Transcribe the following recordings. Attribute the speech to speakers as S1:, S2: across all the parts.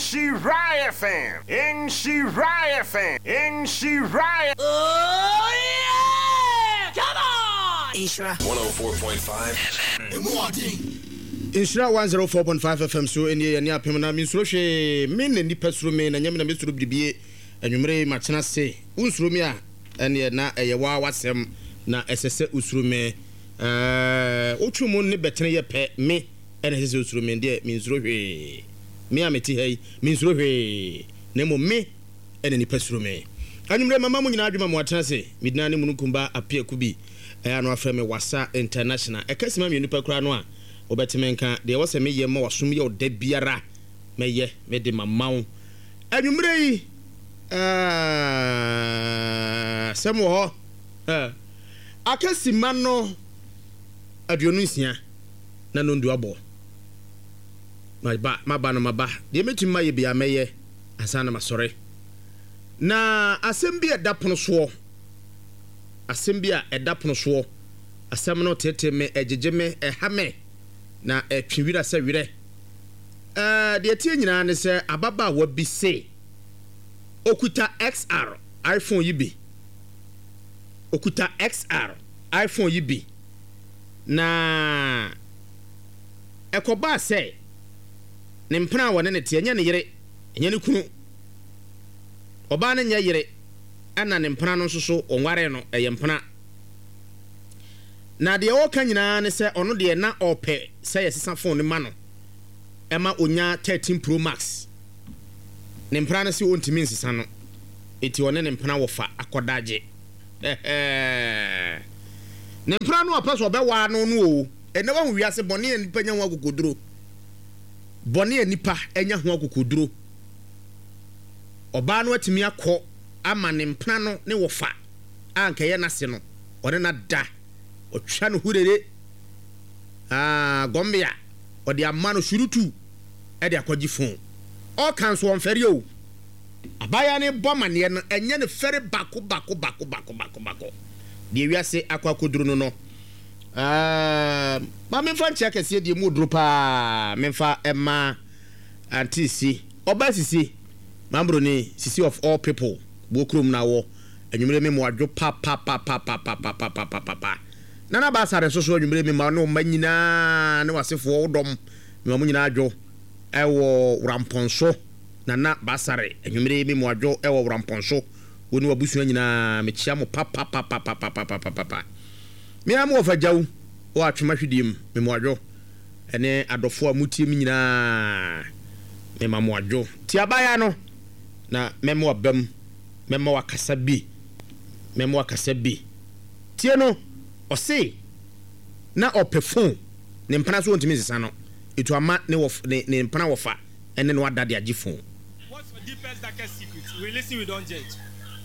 S1: Shiraya FM. In Shiraya FM. In Shiraya.
S2: Oh yeah! Come on!
S3: Ishra
S4: 104.5 FM.
S5: Inshira 104.5 FM so eni ani apem na minsuro hwe me na nipa suro me na nyame na mesuro bibie anwumre machena se unsuro me a ene na eye wa wasem na esese usuro me otwumu ne betene ye pe me ene esese usuro me de minsuro hwe me ameti hei minsuro hwe na mo me ene nipa suro me anwumre mama mu nyina adwuma mo atena se midina ne munukumba apia kubi ano afrɛ me wasa international ekasima me nipa kura no a obetimenka de wo se me ye ma wasum ye oda biara me ye me de mamaw anwumre yi semo ho akasima no aduonu nsia na no ndu abo maba de metima ye bia me ye asana masore na asem bia dapono so asem bia edapono so asem no tete me ejejeme ehame na twewira se wire de tie nyina ne se ababa wa bi se okuta XR iPhone yibi okuta XR iPhone yibi na ekoba se ne mpena wone ne tie nya ne yire nya ne kunu oba ne nya yire ana ne mpena no so onware no eye mpena na de wo kan nyina ne se ono de na ope se yesesa phone ne ma no ema onya 13 Pro Max ne mpra na se ontimi nsesa no eti one ne mpra wo fa akodaje ne mpra no apaso be wa no no o ene wa hu wiase bone ya nipa nya ho akokoduro bone ya nipa enya ho akokoduro oba no atimi akọ ama ne mpra no ne wo fa anka ye na se no one na da otwa no hurere gombia odi amano shurutu e de akwaji phone o kan so onfere o abaya ne bomane no enye ne fere bako de wiase akwakoduru no ma memfa nche akese de mu duro pa memfa ema antisi oba sisi mambro ni sisi of all people bokrom na wo enwumre me mo adwo pa nana ba sare so anwumre me ma no manyina ne wasefo wodom me mo nyina adwo ewo ramponso nana ba sare anwumre me mo adwo ewo ramponso woni wabusu nyina me chia mo pa me am wo fajaw wo atwema hwedim me mo adwo ene adofo amutie me nyina me ma mo adwo ti abaya no na memo abam memo wakasa bi tie no ose na opefon ne mpana so ontimi sesa no etu ama ne mpana wofa ene no adade agi phone.
S6: What's your deepest darkest secret? We listen, we don't judge.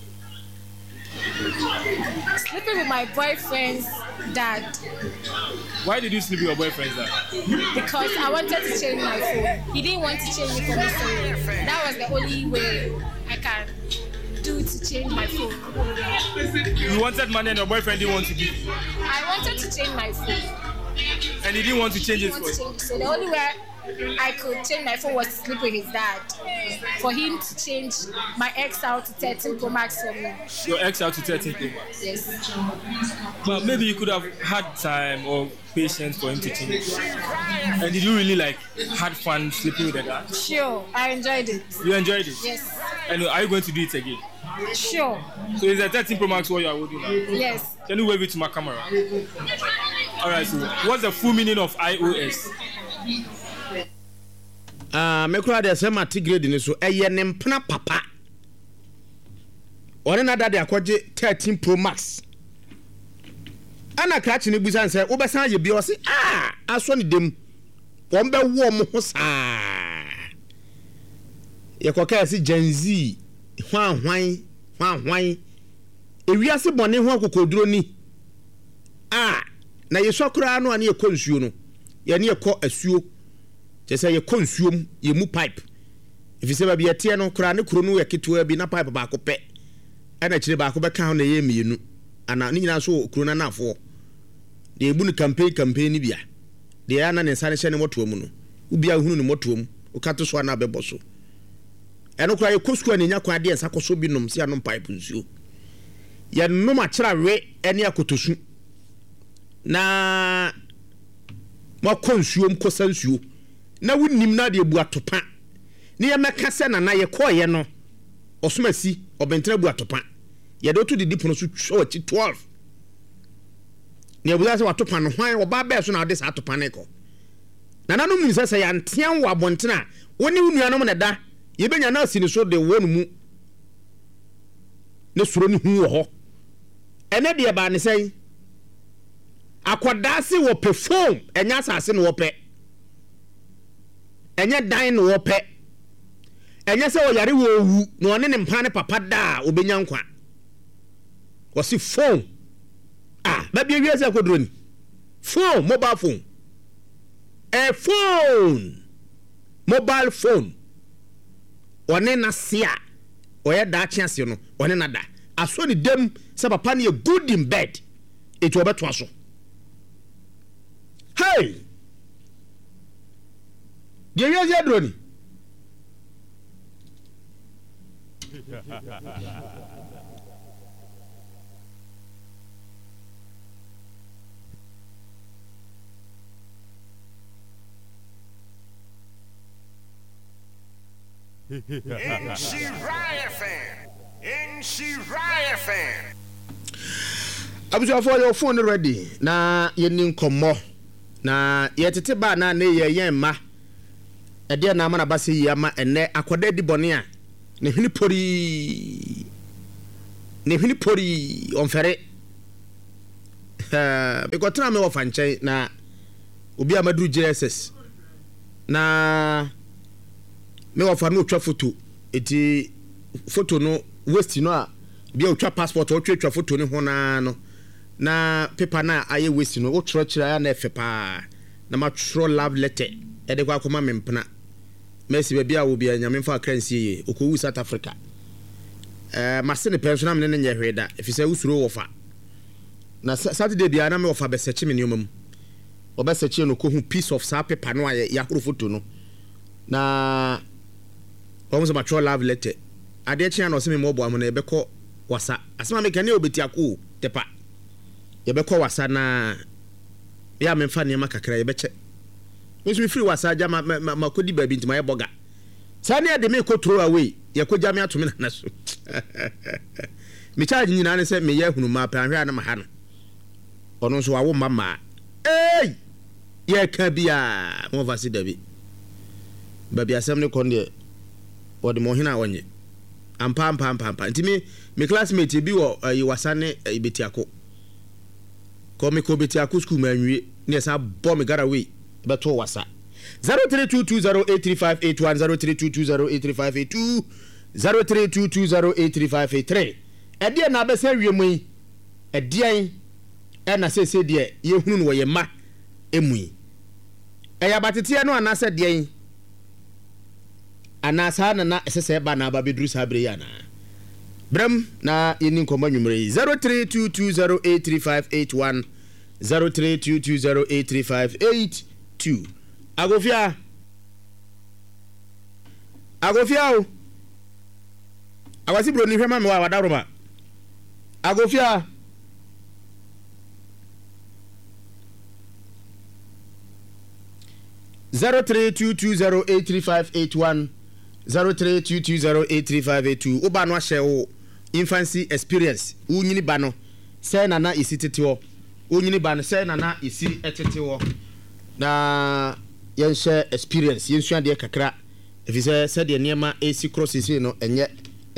S7: Sleeping with my boyfriend's dad.
S6: Why did you sleep with your boyfriend's dad?
S7: Because I wanted to change my phone. He didn't want to change it for me, so that was the only way I can do to change my phone.
S6: You wanted money and your boyfriend didn't want to give you?
S7: I wanted to change my phone.
S6: And he didn't want to change it for you?
S7: So the only way I could change my phone was to sleep with his dad. For him to change my XR to 13 Pro Max for me.
S6: Your XR to 13 Pro Max?
S7: Yes.
S6: But maybe you could have had time or patience for him to change it. And did you really had fun sleeping with the dad?
S7: Sure, I enjoyed it.
S6: You enjoyed it?
S7: Yes.
S6: And are you going to do it again?
S7: Sure.
S6: So is the 13 Pro Max what you are holding now?
S7: Yes.
S6: Can you wave it to my camera? Alright, so what's the full meaning of iOS?
S5: Me kura de se mati grade ni so eye ne mpena papa one na dade akwaje 13 Pro Max ana krachi ne busan se wo besan ye bi o se aso ne dem won be wo mo ho saa ye koka se Gen Z hwan ewiase bone ho akokoduro ni na ye sokura no ani ye konsuo no ye ne ye ko asuo Jese ye konsuom ye mu pipe ifise ba bia tie no kura ne kuro no ye ketewa bi na pipe ba ko pe ana kire ba ko be kan na ye mienu ana ni nyina so kuro na nafo de ebu ni campaign ni bia de ya na ne sane hye ne moto mu no ubia hunu ne moto mu o kato so na bebo so ɛno kora yɛ kosku ani nya kwa de ensa koso bi nom si anom pipe nsuo yɛ nom akyera we ani akotosu na mo konsuo mkosa nsuo na wonim na de bu atopa ne yɛ meka sɛ na yɛ kɔɔ yɛ no osomasi obentra bu atopa yɛ de otu didi pono so twa achi 12 ne abuza sɛ watopa no hwan oba bɛɛ so na ɔde sa atopa ne kɔ na nanom nim sɛ yɛ antean wɔ abontena woni nuanom ne da yɛbɛnya na asi ne so de wɔ no mu ne suro ne hu wɔ hɔ ɛne de ba ne sɛ akɔda se wɔ perform ɛnya asase ne wɔ pɛ ɛnya dan ne wɔ pɛ ɛnya sɛ wɔ yare wɔ wu na ɔne ne mpa ne papa da obɛnya nkwa wɔsi phone ba bi wiase akodro ni phone mobile phone a phone mobile phone one na sia oya da chance no one na da aso ni dem se papa na good in bed etu obeto aso hey die wiase adro ni
S1: Abusuafo
S5: your phone ready na yenin komo na yetete ba na ne ye ma ede na ma na base yi ama ene akoda di bone a ne hwini pori onfere because tra me ofa nchen na obi amaduru JSS na me ofa no twa photo eti photo no waste no a bia otwa passport o twa photo ne ho na paper na aye waste no o chira ya na efe pa na ma tro love letter e de kwa akoma mempena Messi be bia wo bia nyame fa currency ye okowu South Africa mase ne pension am ne nye hweda efise usuro wo fa na Saturday bia na me wo fa be search me ne omam oba search no ko hu piece of sa paper no aye yakoro photo no na almost ma tro love letter ade chia no se me mo bo am na ebekọ wasa asema me kane obeti akọ tepa yebekọ wasa na ya me mfa ne makakra yebeche me free wasa ja ma kodi ba bi ntima ye boga sane ade me ko throw away ye ko ja me atome na so me charge nyina ne se me ye hunu ma pa hwa na ma ha no ono so wawo mama ye ka bia mo vasi dabi ba bia sem ne kon de wode mo hina wonye ampa ntimi me classmate bi wo wasane ibetiako ko me ko betiako school manwie ne sa bo me garaway beto wasa 0322083581 0322083582 ede na bese wiemu yi ede na sese de ye hunu no ye ma emui eya batete no anase de anasa na esese ba na ba bedru sabre yana bram na yeni nkoma nwumre 0322083581 0322083582 agofia o awasi bro ni hwema me wa wadaroma agofia 0322083581 0322083582 oba no ahye wo infancy experience unyini ba no say nana isitete wo unyini ba no say nana isi etete wo na yenhye experience yensua de kakra efise say de niema esi crosses no enye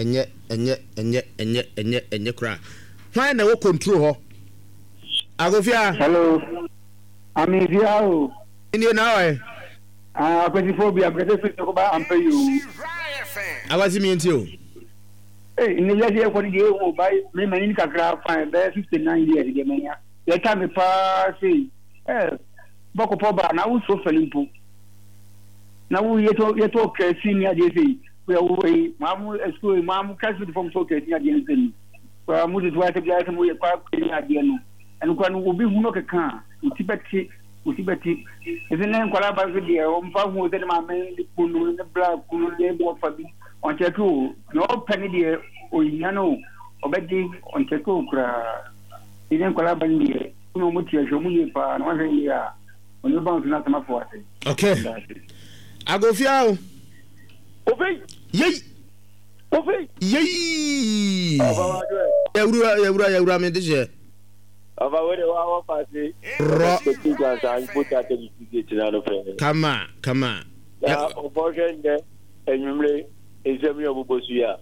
S5: kra why na wo control ho agofia
S3: hello amizia o
S5: ini na o
S3: phobia because ko ba ampe you
S5: awasi mi enti o
S3: ni yesi ko ni o ba me mani kakra fine be 59 years de mania ye ta me pa say boko poba na wo so felimpo na wo yeto kresi ni ade sei wo mamu school mamu kasi from so kresi ade ni sei kwa mu de tuwa te bia se mu ye kwa ni ade no en kwa no obi hu no keka utibeti ezene nkwala ba video mfa hu ze ma men kunu ne bla kunu le bo fa bi on check you no penny dear or yano or betty on check you didn't collab in the no mutia show me pa no year on your bounce not my for
S5: okay I go fiao
S3: okay
S5: yey yewura me de je
S8: ava we de wa fasi
S5: come on
S8: ya oboje nde enyumre ezemi obubosu ya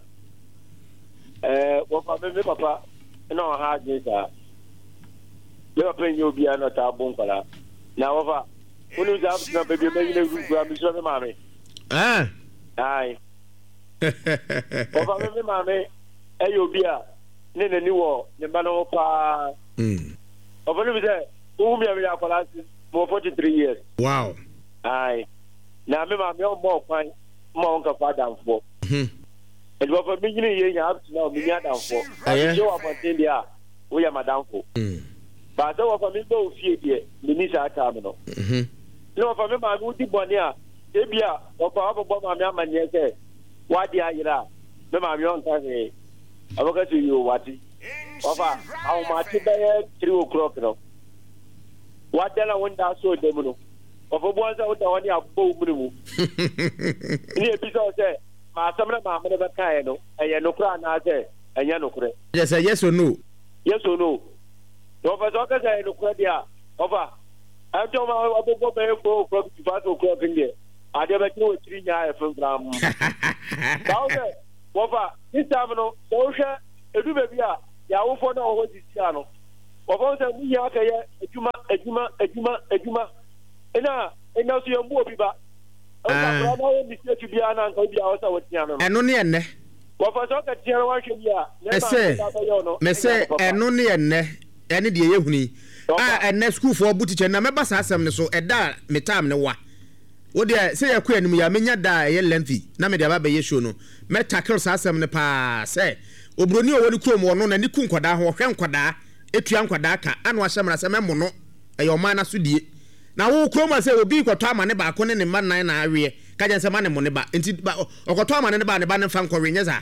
S8: wo fa me papa na o ha je sa le papa nyo bia na ta bon kala na wo fa unu za na bebe me ne gura mi so me mame ai wo fa me mame eyo bia ne ni wo ne ba no pa Open with that. Whom you are for 43 years.
S5: Wow.
S8: Aye. Now, I'm more fine, more than for. And what for me, you have to know me down for. I show up on India. We are Madame for. But though for me, go fear here, Minister Terminal. No, for me, my good bonia, Debia, or Papa Bomma, man, yes, what the Ira, no, my young cousin. I will get to you, what Papa, how much is 3 o'clock now? What then I want to show them? Of a boys out on your boat. In the episode, say, my summer mamma never can, and you no crown, I say, and you no credit.
S5: Yes, yes or no?
S8: Yes or no? Over Soccer, I no credit. Over. I told my about 5 o'clock in there. I never know 3 years from Ram. Over this time, no, social, a do baby. Ya wo fo na wo di tia no wo fo se mu ya ka ye adwuma ena so ye mu obi ba o ka bra na wo mi se tu bia na nka bia wo sa wo tia no
S5: eno ne enne
S8: wo fo so ka tia wa hwe bia
S5: me se eno ne enne ene de ye huni enne school for butiche na meba sa asem ne so eda me time ne wa wo de se ye ko anim ya menya da ye lengthy na me de aba be ye show no me tackle sa asem ne pa se obroni o woni krom wono na ni ku nkwada ho hwe nkwada etua nkwada ka anu ahyemra se memo no eyo man na so die na wo krom ase obi kwoto amane ba ko ne ne man nan na awe ka je se mane mo ne ba enti okoto amane ne ba ne fa nkore nyeza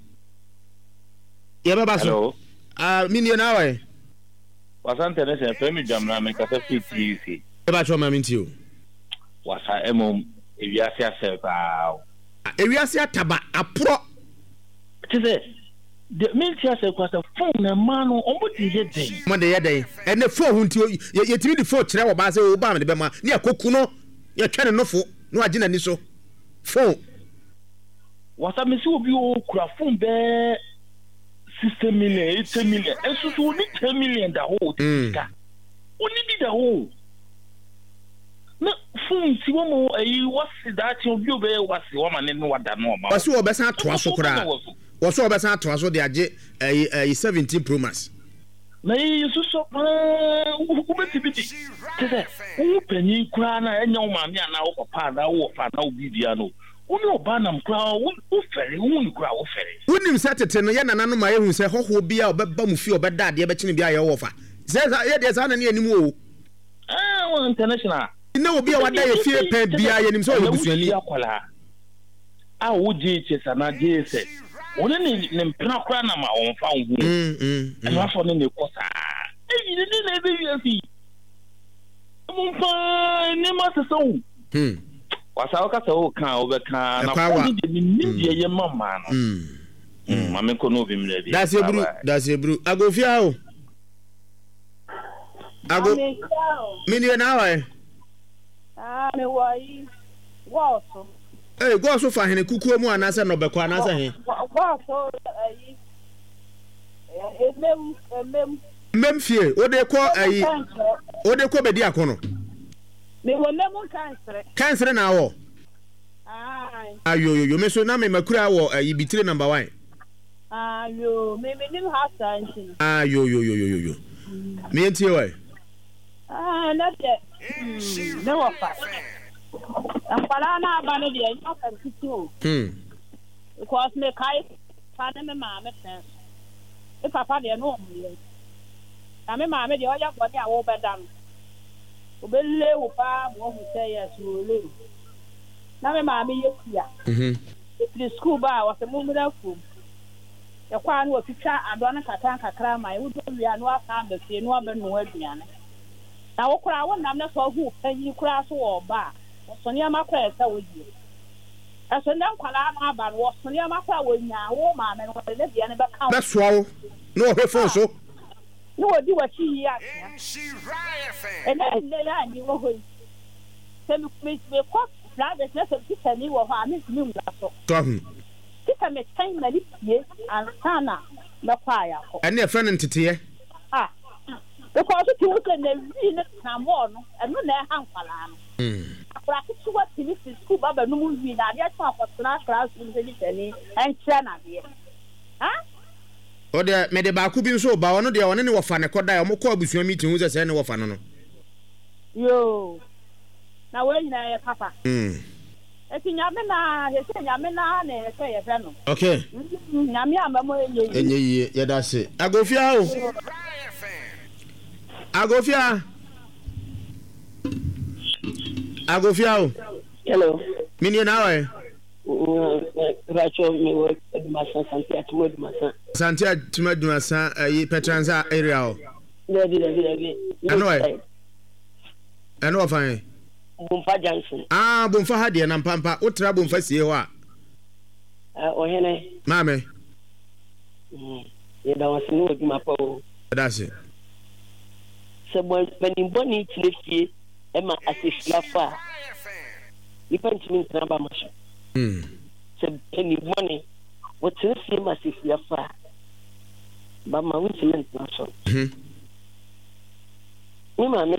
S5: ye baba so mini na wa
S9: wasante ne se premi jamna me ka se fiti e
S5: ba cho ma minti o
S9: wasa emom ewiase ase pa
S5: ewiase ataba apro
S9: tise the military say kwasa phone na man on body ye den
S5: mo de ye den ene phone hunti ye timi di phone kire wo ba se o ba me de be ma ne akoku no ye twene nofo no agina ni so phone
S9: wasa me si obi o kura phone be 60 million 80 million enso so ni 10 million da ho tika oni bi da ho na phone si wo mo ayi wasi da ti obi obe wasi wo ma ne no wada no ma
S5: wasi wo be san to aso kura What's all besan to aso de age 17 Pro Max.
S9: Na yi so u betibiti. Tese u panyin kura na enya u maami ana u papa na u fa na u bibia no. Uni oba nam kura u fere u kura u fere.
S5: Unim se tete no ye nananom ma ye hu se hoho bia obeba mu fi obeda de be chine bia ye wofa. Se ye de sa na ne anim o.
S9: International.
S5: Ina obi a wada ye fie pe bia ye nim so o busuani.
S9: A u je chesa na je se. One ne mpena kura na ma on fa hu eno afọ ne kosa eyi ne na be wiafi mo fa ne ma se so wasa o ka se o kan o be kan na ko ni ni ye mama no mama ko no bi mle bi
S5: that's a bru agofia o ago mini na wa
S10: me wai wo
S5: eh go so fa hene kukuo mu anase no bekọ anase he
S10: so ayi
S5: mem fie o de ko ayi o de ko bedi akono
S10: me wo mem
S5: kansere na wo ayo me so na me makura wo ayi bitire number 1
S10: ayo me nim house antin
S5: ayo me entie wa
S10: na de me wo fa ampala na ba ne de yo kan kitu because me kai fa na me ma me ten e papa de no mu ye na me ma me de o ya ko ni awo bedam o be le wo pa mo hu se ya su le na me ma me ye kuya the school ba was a mumura food. The quan was picture and one kakra my would be a no found the same one no Adriana. Now I want not for who and you crash or bar. Sonia Macra with you. As a young Kalama bar was Sonia Macra with now, woman, and what the end of the
S5: that's why no reference so.
S10: No, do what she and then you were going. Send me caught rather just a picture you of our Miss Moon. Picture me time many years and Sana, the fire.
S5: And your friend into tear.
S10: Ah, because it was in the real Namon and no hang for practice what this is school, Baba no movie, and yet for snack class in the and China here. Huh?
S5: O de me de ba ku bi so ba wono de woni ne wo fa ne koda o mo ko abusua meeting wo se ne wo fa no no
S10: yo na we nyina ya papa eti nyame na he se nyame na na he se ye fe no
S5: okay
S10: nyame amamo enye
S5: yi ye da se agofia o agofia o
S11: hello
S5: mini na we
S11: Racho me work Masan Santia to Masan.
S5: Santia to Masan, Petranza area. I know fine.
S11: Bumfa Johnson.
S5: Ah, Bumfa Hadian and Pampa, Utra Bumfa Siwa.
S11: Oh, Henry.
S5: Mammy.
S11: You don't know what my poor.
S5: That's it.
S11: So when in Bonnie to live Emma as if Lafa. You can't mean number much. So any money, what's the same as if you're far? But my wisdom is not so.